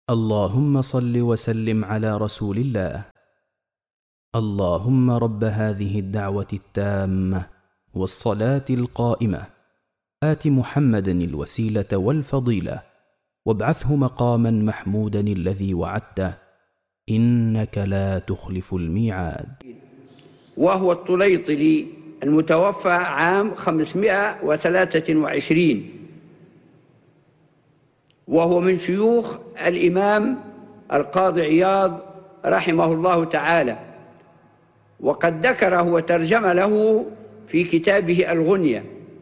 اللهم صل وسلم على رسول الله. اللهم رب هذه الدعوة التامة والصلاة القائمة آت محمدا الوسيلة والفضيلة وابعثه مقاما محمودا الذي وعدته إنك لا تخلف الميعاد. وهو الطليطلي المتوفى عام 523، وهو من شيوخ الإمام القاضي عياض رحمه الله تعالى، وقد ذكره وترجم له في كتابه الغنية،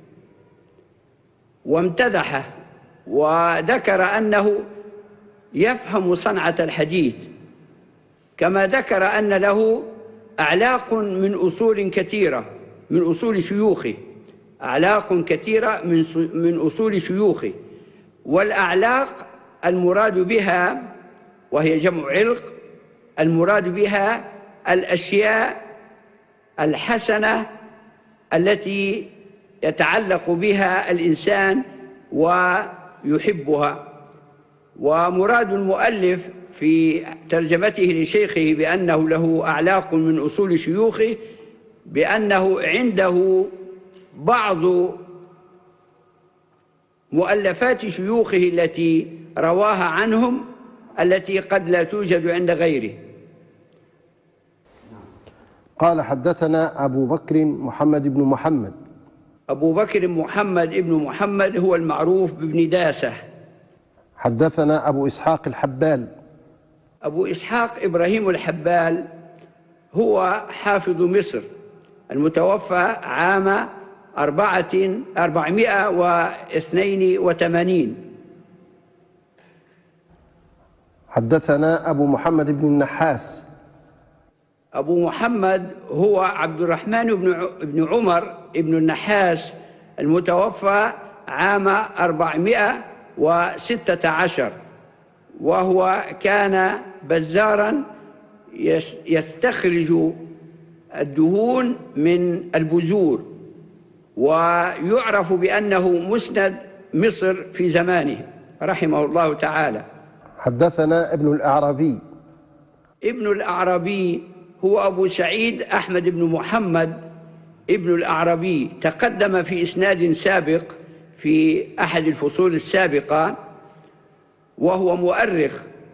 وامتدحه وذكر أنه يفهم صنعة الحديث، كما ذكر أن له أعلاق من أصول كثيرة من أصول شيوخه، أعلاق كثيرة من أصول شيوخه. والأعلاق المراد بها، وهي جمع علق، المراد بها الأشياء الحسنة التي يتعلق بها الإنسان ويحبها. ومراد المؤلف في ترجمته لشيخه بأنه له أعلاق من أصول شيوخه بأنه عنده بعض مؤلفات شيوخه التي رواها عنهم التي قد لا توجد عند غيره. قال: حدثنا أبو بكر محمد بن محمد. أبو بكر محمد بن محمد هو المعروف بابن داسة. حدثنا أبو إسحاق الحبال. أبو إسحاق إبراهيم الحبال هو حافظ مصر المتوفى عام 482. حدثنا أبو محمد بن النحاس. أبو محمد هو عبد الرحمن بن عمر بن النحاس المتوفى عام 416، وهو كان بزارا يستخرج الدهون من البذور، ويعرف بأنه مسند مصر في زمانه رحمه الله تعالى. حدثنا ابن الأعرابي. ابن الأعرابي هو أبو سعيد أحمد بن محمد ابن الأعرابي، تقدم في إسناد سابق في أحد الفصول السابقة، وهو مؤرخ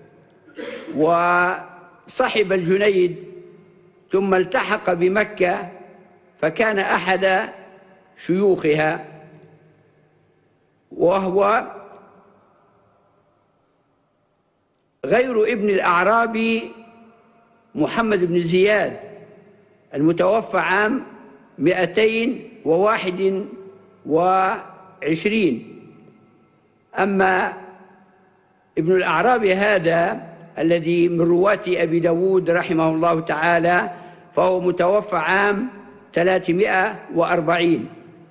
وصحب الجنيد ثم التحق بمكة فكان أحد شيوخها، وهو غير ابن الأعرابي محمد بن زياد المتوفى عام 221. أما ابن الأعرابي هذا الذي من رواة أبي داود رحمه الله تعالى فهو متوفى عام 340.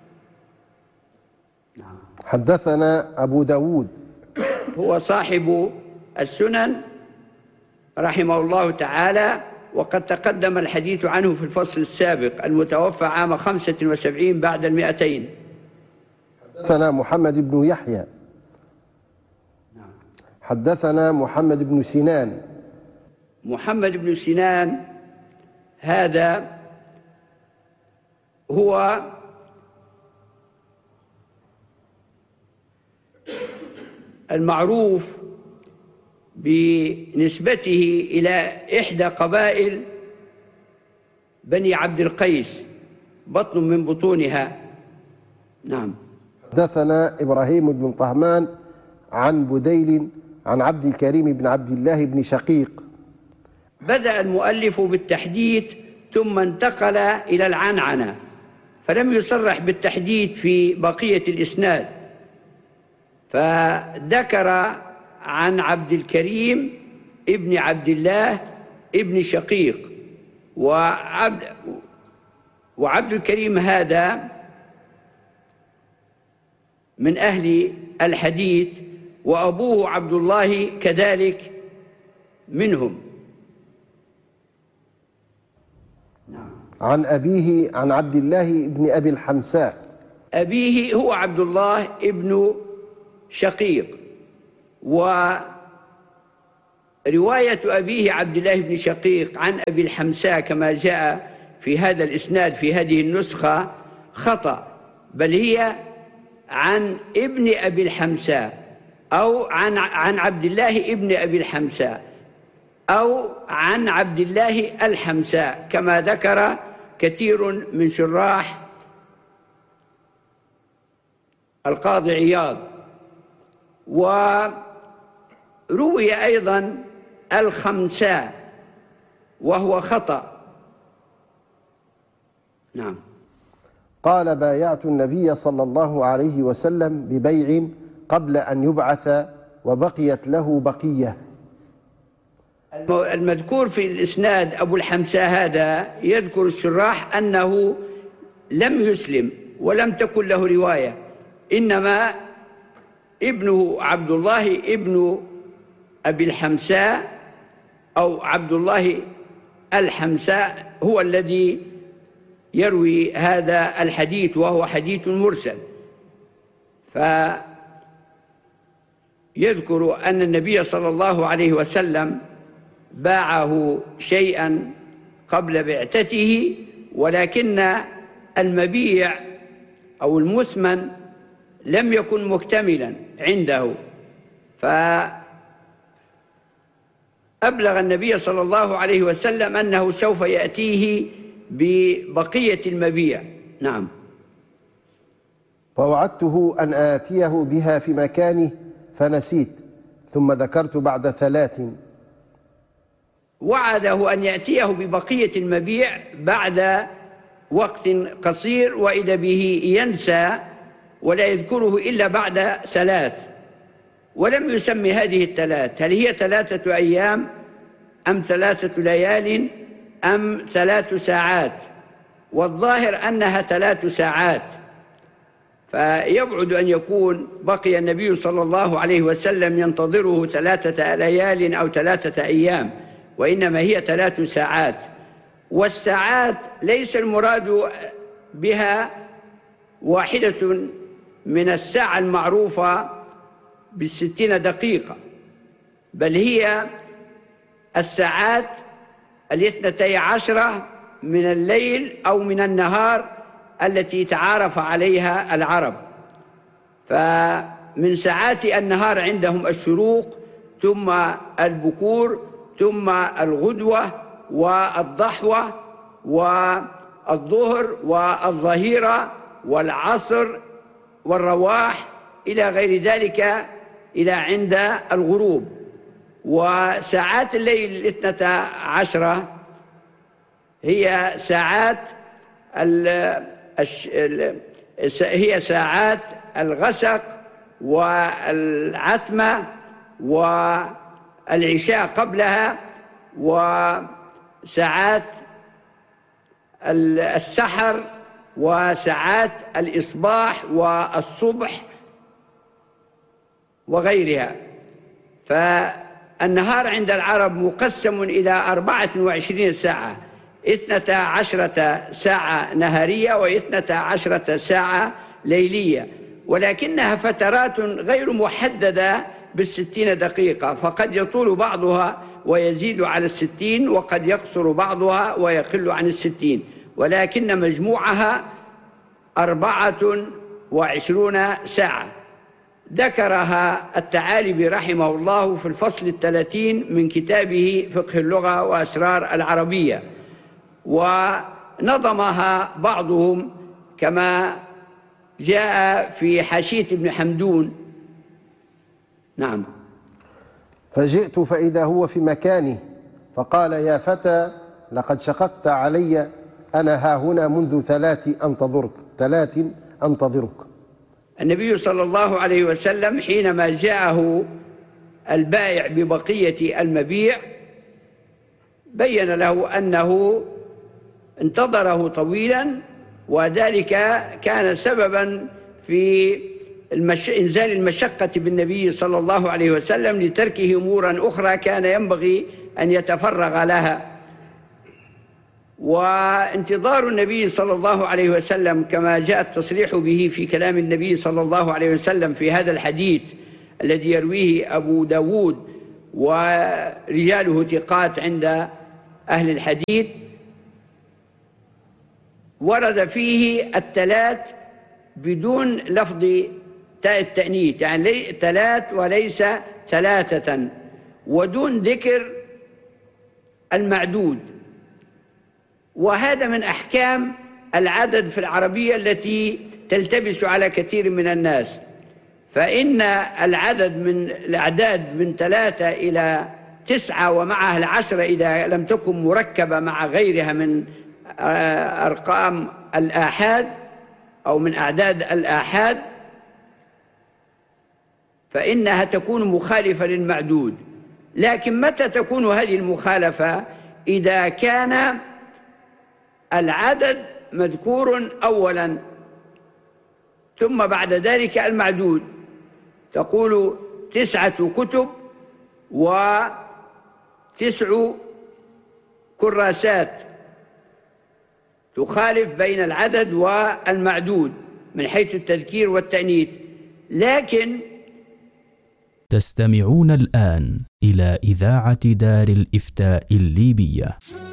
حدثنا أبو داود هو صاحب السنن رحمه الله تعالى، وقد تقدم الحديث عنه في الفصل السابق، المتوفى عام 75 بعد 200. حدثنا محمد بن يحيى. حدثنا محمد بن سنان. محمد بن سنان هذا هو المعروف بنسبته إلى إحدى قبائل بني عبد القيس، بطن من بطونها. نعم. حدثنا إبراهيم بن طهمان عن بديل عن عبد الكريم بن عبد الله بن شقيق. بدأ المؤلف بالتحديث ثم انتقل إلى العنعنة، فلم يصرح بالتحديث في بقية الإسناد، فذكر عن عبد الكريم ابن عبد الله ابن شقيق. وعبد الكريم هذا من أهل الحديث، وأبوه عبد الله كذلك منهم. عن أبيه عن عبد الله بن أبي الحمساء. أبيه هو عبد الله ابن شقيق، رواية أبيه عبد الله بن شقيق عن أبي الحمساء كما جاء في هذا الإسناد في هذه النسخة خطأ، بل هي عن ابن أبي الحمساء، أو عن عبد الله ابن أبي الحمساء، أو عن عبد الله الحمساء، كما ذكر كثير من شراح القاضي عياض. وروي أيضا الخمساء وهو خطأ. نعم. قال: بايعت النبي صلى الله عليه وسلم ببيع قبل أن يبعث وبقيت له بقية. المذكور في الإسناد أبو الحمساء هذا يذكر الشراح أنه لم يسلم ولم تكن له رواية، إنما ابنه عبد الله ابن أبي الحمساء أو عبد الله الحمساء هو الذي يروي هذا الحديث، وهو حديث مرسل. فيذكر أن النبي صلى الله عليه وسلم باعه شيئا قبل بعثته، ولكن المبيع أو المثمن لم يكن مكتملا عنده، فأبلغ النبي صلى الله عليه وسلم أنه سوف يأتيه ببقية المبيع. نعم. ووعدته أن آتيه بها في مكانه فنسيت، ثم ذكرت بعد 3. وعده أن يأتيه ببقية المبيع بعد وقت قصير، وإذا به ينسى ولا يذكره إلا بعد 3، ولم يسمي هذه ال3 هل هي 3 أيام أم 3 ليال أم 3 ساعات، والظاهر أنها 3 ساعات. فيبعد أن يكون بقي النبي صلى الله عليه وسلم ينتظره 3 ليال أو 3 أيام، وإنما هي 3 ساعات. والساعات ليس المراد بها واحدة من الساعة المعروفة ب60 دقيقة، بل هي الساعات 12 من الليل أو من النهار التي تعارف عليها العرب. فمن ساعات النهار عندهم الشروق، ثم البكور، ثم الغدوة والضحوة والظهر والظهيرة والعصر والرواح إلى غير ذلك إلى عند الغروب. وساعات الليل 12 هي ساعات هي ساعات الغسق والعتمة والعشاء قبلها، وساعات السحر، وساعات الإصباح والصبح وغيرها. فالنهار عند العرب مقسم إلى 24 ساعة، 12 ساعة نهارية و12 ساعة ليلية، ولكنها فترات غير محددة بال60 دقيقة، فقد يطول بعضها ويزيد على 60، وقد يقصر بعضها ويقل عن 60، ولكن مجموعها 24 ساعة. ذكرها الثعالبي رحمه الله في الفصل 30 من كتابه فقه اللغة وأسرار العربية، ونظمها بعضهم كما جاء في حاشية ابن حمدون. نعم. فجئت فإذا هو في مكانه، فقال: يا فتى لقد شققت علي، أنا ها هنا منذ 3 أنتظرك. النبي صلى الله عليه وسلم حينما جاءه البائع ببقية المبيع بين له أنه انتظره طويلا، وذلك كان سببا في إنزال المشقة بالنبي صلى الله عليه وسلم لتركه أمورا أخرى كان ينبغي أن يتفرغ لها. وانتظار النبي صلى الله عليه وسلم كما جاء التصريح به في كلام النبي صلى الله عليه وسلم في هذا الحديث الذي يرويه أبو داود ورجاله ثقات عند أهل الحديث، ورد فيه الثلاث بدون لفظ تاء التأنيث، يعني ثلاث وليس ثلاثة، ودون ذكر المعدود. وهذا من أحكام العدد في العربية التي تلتبس على كثير من الناس، فإن العدد من الأعداد من 3 إلى 9 ومعها 10 إذا لم تكن مركبة مع غيرها من أرقام الآحاد أو من أعداد الآحاد فإنها تكون مخالفة للمعدود. لكن متى تكون هذه المخالفة؟ إذا كان العدد مذكور أولا ثم بعد ذلك المعدود، تقول 9 كتب و9 كراسات، تخالف بين العدد والمعدود من حيث التذكير والتأنيث. لكن تستمعون الآن إلى إذاعة دار الإفتاء الليبية.